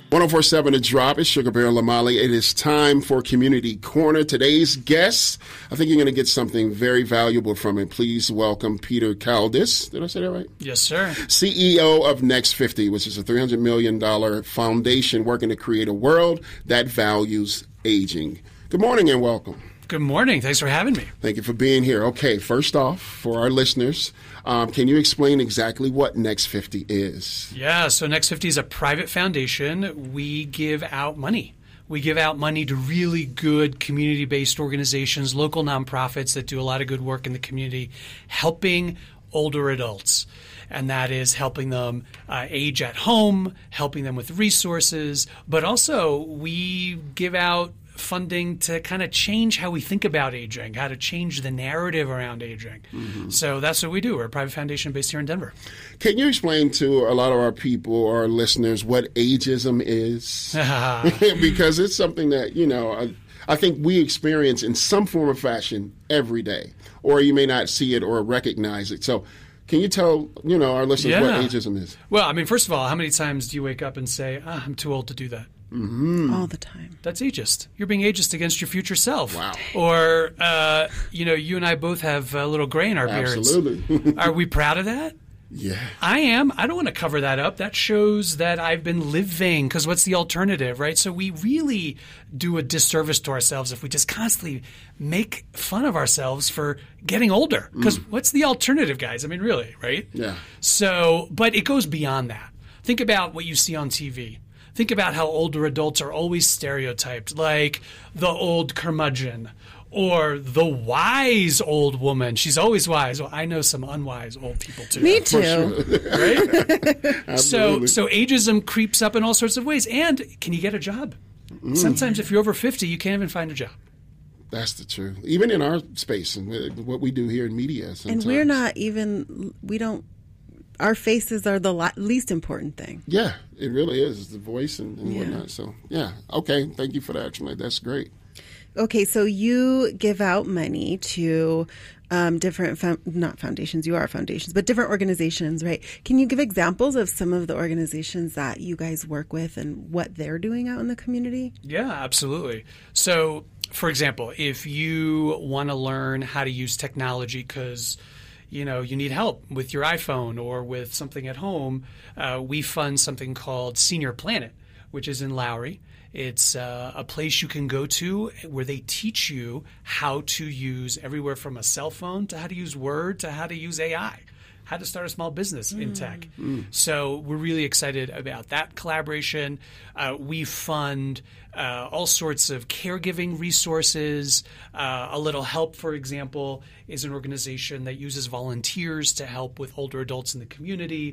1047 The Drop. It's Sugar Bear Lamali. It is time for Community Corner. Today's guest, I think you're going to get something very valuable from it. Please welcome Peter Kaldis. Did I say that right? Yes, sir. CEO of Next 50, which is a $300 million foundation working to create a world that values aging. Good morning and welcome. Good morning. Thanks for having me. Thank you for being here. Okay, first off, for our listeners, can you explain exactly what Next 50 is? Yeah, so Next 50 is a private foundation. We give out money. We give out money to really good community-based organizations, local nonprofits that do a lot of good work in the community, helping older adults. And that is helping them age at home, helping them with resources, but also we give out funding to kind of change how we think about aging, how to change the narrative around aging. Mm-hmm. So that's what we do. We're a private foundation based here in Denver. Can you explain to a lot of our people, our listeners, what ageism is? Because it's something that, you know, I think we experience in some form or fashion every day, or you may not see it or recognize it. So can you tell, you know, our listeners what ageism is? Well, I mean, first of all, how many times do you wake up and say, I'm too old to do that? Mm-hmm. All the time. That's ageist. You're being ageist against your future self. Wow. Or, you know, you and I both have a little gray in our beards. Absolutely. Are we proud of that? Yeah. I am. I don't want to cover that up. That shows that I've been living, because what's the alternative, right? So we really do a disservice to ourselves if we just constantly make fun of ourselves for getting older. Because what's the alternative, guys? I mean, really, right? Yeah. So, but it goes beyond that. Think about what you see on TV. Think about how older adults are always stereotyped, like the old curmudgeon or the wise old woman. She's always wise. Well, I know some unwise old people too. Me too. Sure. Right? So ageism creeps up in all sorts of ways. And can you get a job? Sometimes if you're over 50, you can't even find a job. That's the truth. Even in our space and what we do here in media sometimes. And we're not even, we don't, our faces are the least important thing. Yeah, it really is. It's the voice and whatnot. So, yeah. Okay. Thank you for that. Actually, that's great. Okay. So you give out money to different, not foundations, you are foundations, but different organizations, right? Can you give examples of some of the organizations that you guys work with and what they're doing out in the community? Yeah, absolutely. So, for example, if you want to learn how to use technology because you know, you need help with your iPhone or with something at home, we fund something called Senior Planet, which is in Lowry. It's a place you can go to where they teach you how to use everywhere from a cell phone to how to use Word to how to use AI, how to start a small business in tech. So we're really excited about that collaboration. We fund all sorts of caregiving resources. A Little Help, for example, is an organization that uses volunteers to help with older adults in the community.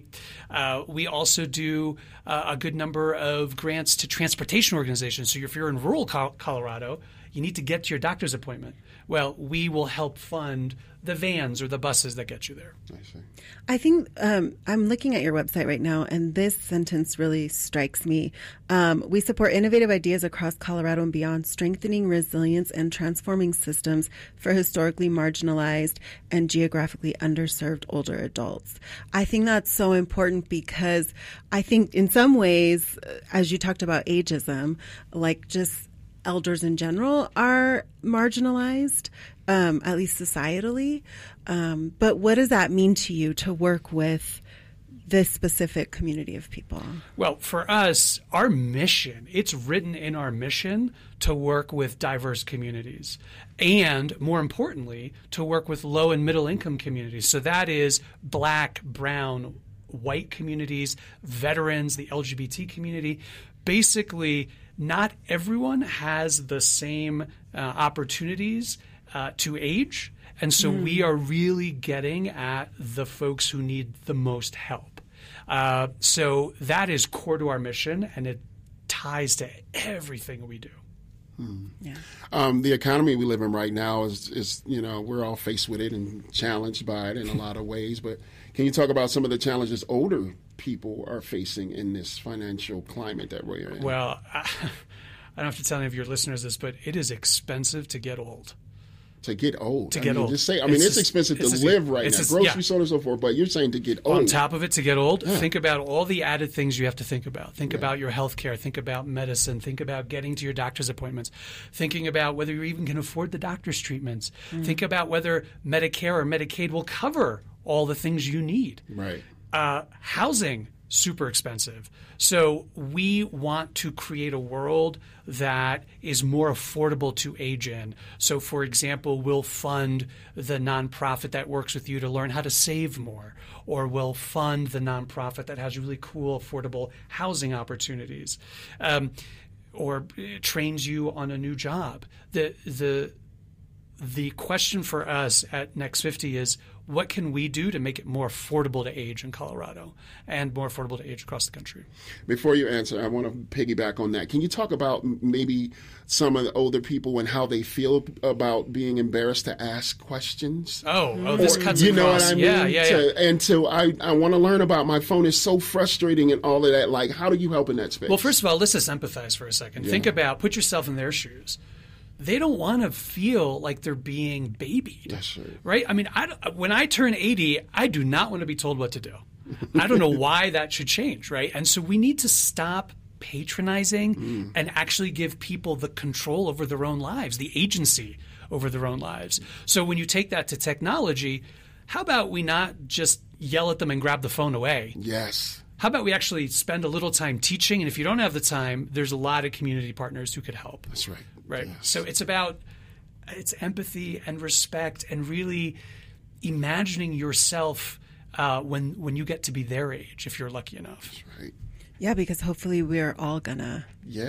We also do a good number of grants to transportation organizations. So if you're in rural Colorado, you need to get to your doctor's appointment. Well, we will help fund the vans or the buses that get you there. I see. I think I'm looking at your website right now, and this sentence really strikes me. We support innovative ideas across Colorado and beyond, strengthening resilience and transforming systems for historically marginalized and geographically underserved older adults. I think that's so important because I think in some ways, as you talked about ageism, like just elders in general are marginalized, at least societally. But what does that mean to you to work with this specific community of people? Well, for us, our mission, it's written in our mission to work with diverse communities and, more importantly, to work with low and middle income communities. So that is Black, brown, white communities, veterans, the LGBT community. Basically, not everyone has the same opportunities to age. And so we are really getting at the folks who need the most help. So that is core to our mission, and it ties to everything we do. Yeah. The economy we live in right now is, you know, we're all faced with it and challenged by it in a lot of ways. But can you talk about some of the challenges older people are facing in this financial climate that we're in? Well, I don't have to tell any of your listeners this, but it is expensive to get old. To get old. To get old. Just say, it's expensive to live right now. Grocery, so on and so forth, but you're saying to get old. On top of it, to get old, think about all the added things you have to think about. Think about your health care. Think about medicine. Think about getting to your doctor's appointments. Thinking about whether you even can afford the doctor's treatments. Think about whether Medicare or Medicaid will cover all the things you need. Right. Housing, super expensive. So we want to create a world that is more affordable to age in. So, for example, we'll fund the nonprofit that works with you to learn how to save more, or we'll fund the nonprofit that has really cool, affordable housing opportunities, or trains you on a new job. The question for us at Next 50 is, what can we do to make it more affordable to age in Colorado and more affordable to age across the country? Before you answer, I want to piggyback on that. Can you talk about maybe some of the older people and how they feel about being embarrassed to ask questions? This cuts across. You know what I mean? Yeah. I want to learn about my phone. It's so frustrating and all of that. Like, how do you help in that space? Well, first of all, let's just empathize for a second. Yeah. Put yourself in their shoes. They don't want to feel like they're being babied. That's right. Right? When I turn 80, I do not want to be told what to do. I don't know why that should change, right? And so we need to stop patronizing and actually give people the control over their own lives, the agency over their own lives. So when you take that to technology, how about we not just yell at them and grab the phone away? Yes. How about we actually spend a little time teaching? And if you don't have the time, there's a lot of community partners who could help. That's right. Right. Yes. So it's empathy and respect and really imagining yourself when you get to be their age, if you're lucky enough. That's right. Yeah, because hopefully we're all gonna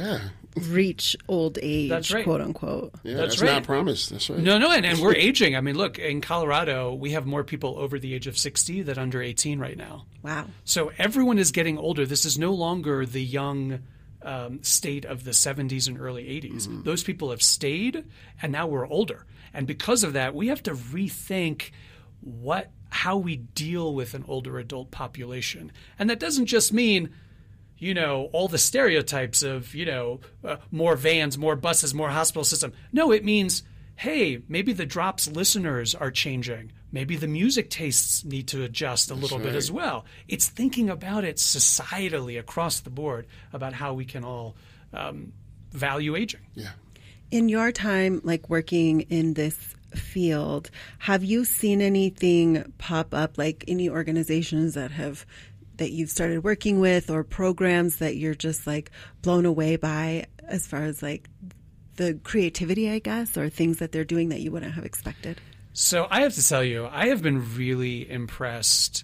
reach old age, that's right. quote unquote. Yeah, that's right. Not promised. That's right. No, and we're aging. I mean, look, in Colorado, we have more people over the age of 60 than under 18 right now. Wow. So everyone is getting older. This is no longer the young state of the 70s and early 80s. Mm-hmm. Those people have stayed, and now we're older. And because of that, we have to rethink how we deal with an older adult population. And that doesn't just mean, all the stereotypes of, more vans, more buses, more hospital system. No, it means, hey, maybe the Drops listeners are changing. Maybe the music tastes need to adjust a little bit as well. It's thinking about it societally across the board about how we can all value aging. Yeah. In your time, working in this field, have you seen anything pop up, like any organizations that you've started working with, or programs that you're just blown away by as far as the creativity, I guess, or things that they're doing that you wouldn't have expected? So I have to tell you, I have been really impressed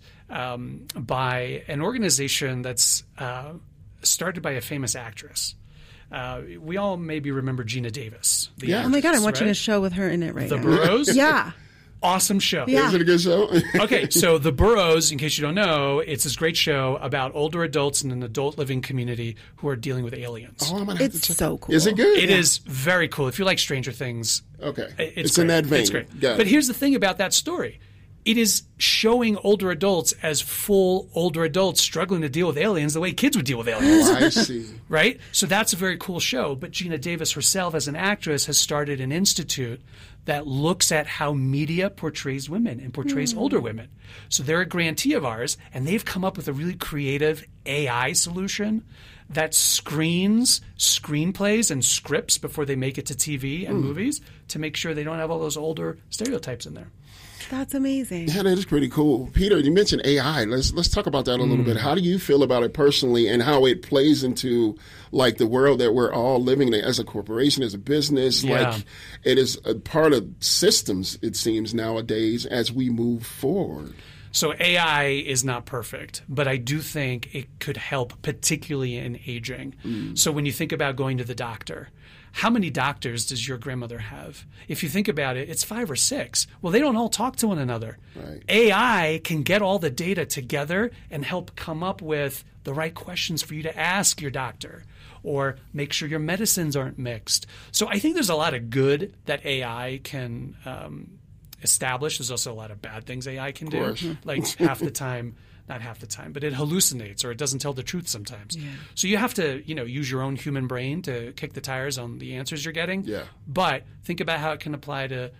by an organization that's started by a famous actress. We all maybe remember Gina Davis. Oh my God, I'm watching a show with her in it right now. The Burrows? Yeah. Awesome show. Yeah. Is it a good show? Okay, so The Burrows, in case you don't know, it's this great show about older adults in an adult living community who are dealing with aliens. Oh, I'm gonna have to check. It's so cool. Is it good? It is very cool. If you like Stranger Things, okay, it's in that vein. It's great. But here's the thing about that story. It is showing older adults as full older adults struggling to deal with aliens the way kids would deal with aliens. Oh, I see. Right? So that's a very cool show. But Gina Davis herself, as an actress, has started an institute that looks at how media portrays women and portrays older women. So they're a grantee of ours, and they've come up with a really creative AI solution that screens screenplays and scripts before they make it to TV and movies to make sure they don't have all those older stereotypes in there. That's amazing. Yeah, that is pretty cool. Peter, you mentioned AI. Let's talk about that a little bit. How do you feel about it personally, and how it plays into the world that we're all living in as a corporation, as a business? Yeah. It is a part of systems, it seems, nowadays as we move forward. So AI is not perfect, but I do think it could help, particularly in aging. So when you think about going to the doctor, how many doctors does your grandmother have? If you think about it, it's 5 or 6. Well, they don't all talk to one another. Right. AI can get all the data together and help come up with the right questions for you to ask your doctor, or make sure your medicines aren't mixed. So I think there's a lot of good that AI can establish. There's also a lot of bad things AI can do. Half the time, not half the time, but it hallucinates or it doesn't tell the truth sometimes. Yeah. So you have to, use your own human brain to kick the tires on the answers you're getting. Yeah. But think about how it can apply to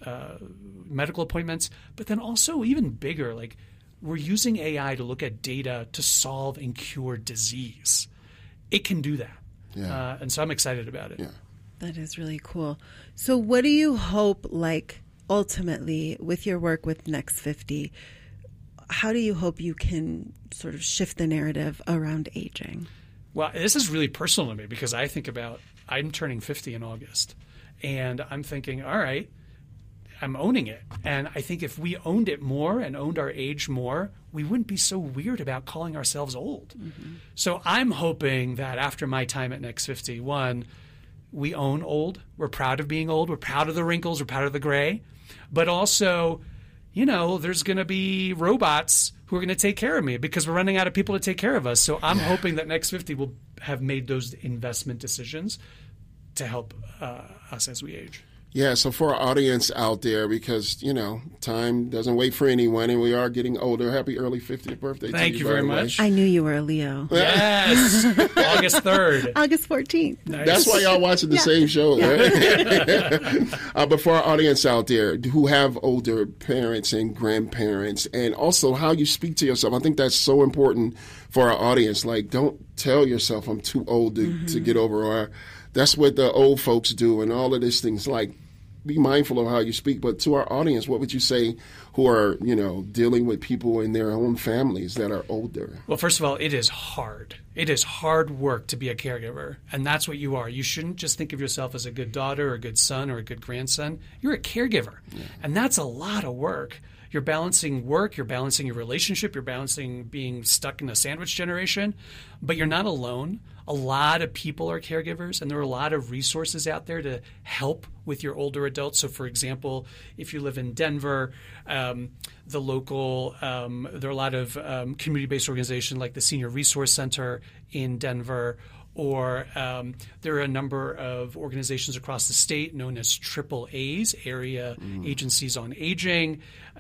medical appointments, but then also even bigger, like we're using AI to look at data to solve and cure disease. It can do that. Yeah. And so I'm excited about it. Yeah. That is really cool. So what do you hope, like, ultimately with your work with Next 50, how do you hope you can sort of shift the narrative around aging? Well, this is really personal to me because I think about, I'm turning 50 in August, and I'm thinking, all right, I'm owning it. And I think if we owned it more and owned our age more, we wouldn't be so weird about calling ourselves old. Mm-hmm. So I'm hoping that after my time at Next 51, we own old. We're proud of being old. We're proud of the wrinkles. We're proud of the gray. But also, you know, there's going to be robots who are going to take care of me because we're running out of people to take care of us. So I'm hoping that Next 50 will have made those investment decisions to help us as we age. Yeah, so for our audience out there, because, you know, time doesn't wait for anyone, and we are getting older. Happy early 50th birthday to you. Thank you very much. I knew you were a Leo. Yes, August 3rd. August 14th. Nice. That's why y'all watching the same show, right? But for our audience out there who have older parents and grandparents, and also how you speak to yourself, I think that's so important for our audience. Like, don't tell yourself I'm too old to get over, or that's what the old folks do, and all of these things. Like, be mindful of how you speak. But to our audience, what would you say who are, you know, dealing with people in their own families that are older? Well, first of all, it is hard. It is hard work to be a caregiver, and that's what you are. You shouldn't just think of yourself as a good daughter or a good son or a good grandson. You're a caregiver, and that's a lot of work. You're balancing work, you're balancing your relationship, you're balancing being stuck in a sandwich generation, but you're not alone. A lot of people are caregivers, and there are a lot of resources out there to help with your older adults. So, for example, if you live in Denver, the local, there are a lot of community-based organizations like the Senior Resource Center in Denver, or there are a number of organizations across the state known as AAAs, Area Agencies on Aging.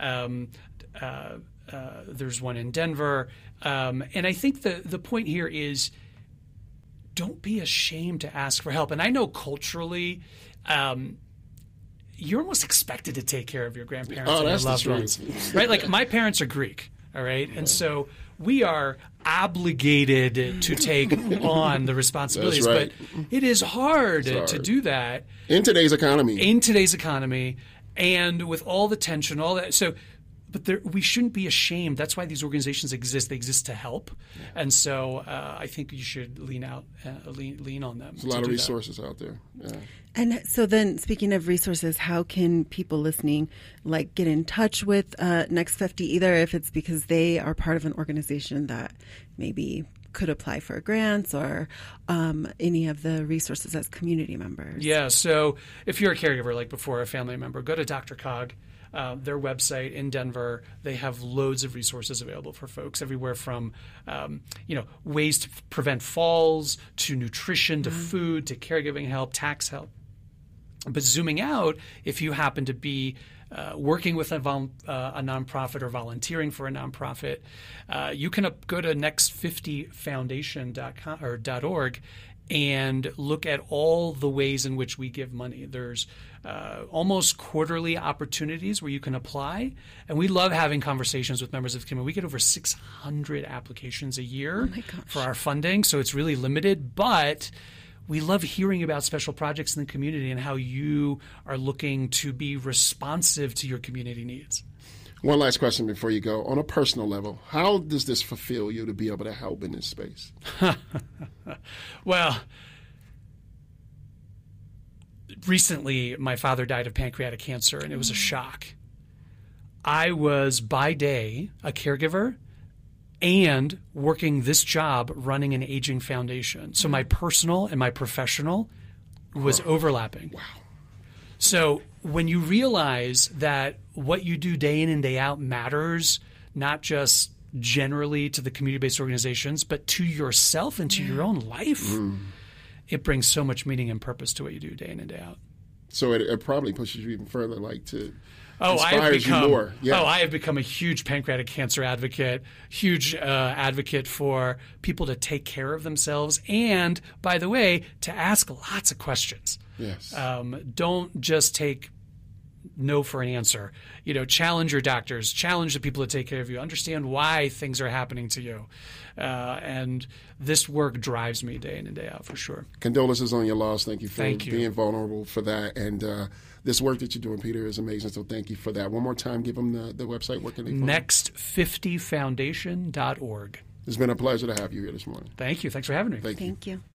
There's one in Denver. And I think the point here is don't be ashamed to ask for help. And I know culturally, you're almost expected to take care of your grandparents and your loved ones, right? Like my parents are Greek, all right? And so we are obligated to take on the responsibilities, right. But it is hard to do that. In today's economy. And with all the tension, all that. So, but we shouldn't be ashamed. That's why these organizations exist. They exist to help. And so I think you should lean on them. There's a lot of resources out there. Yeah. And so then, speaking of resources, how can people listening like get in touch with Next 50, either if it's because they are part of an organization that maybe could apply for grants, or any of the resources as community members? Yeah, so if you're a caregiver, like before, a family member, go to Dr. Cog. Their website in Denver, they have loads of resources available for folks, everywhere from ways to prevent falls to nutrition to food to caregiving help, tax help. But zooming out, if you happen to be working with a nonprofit or volunteering for a nonprofit, you can go to next50foundation.org and look at all the ways in which we give money. There's almost quarterly opportunities where you can apply. And we love having conversations with members of the community. We get over 600 applications a year for our funding, so it's really limited. But we love hearing about special projects in the community and how you are looking to be responsive to your community needs. One last question before you go. On a personal level, how does this fulfill you to be able to help in this space? Well, recently my father died of pancreatic cancer, and it was a shock. I was by day a caregiver and working this job running an aging foundation. So my personal and my professional was overlapping. Wow. So when you realize that what you do day in and day out matters, not just generally to the community-based organizations, but to yourself and to your own life, it brings so much meaning and purpose to what you do day in and day out. So it probably pushes you even further, like to I have become a huge pancreatic cancer advocate, huge advocate for people to take care of themselves, and, by the way, to ask lots of questions. Yes. Don't just take know for an answer. Challenge your doctors, challenge the people that take care of you, understand why things are happening to you. And this work drives me day in and day out for sure. Condolences on your loss. Thank you for Thank you. being vulnerable for that. And this work that you're doing, Peter, is amazing. So thank you for that. One more time, give them the website. Where can they find Next50foundation.org. It's been a pleasure to have you here this morning. Thank you. Thanks for having me. Thank you. Thank you.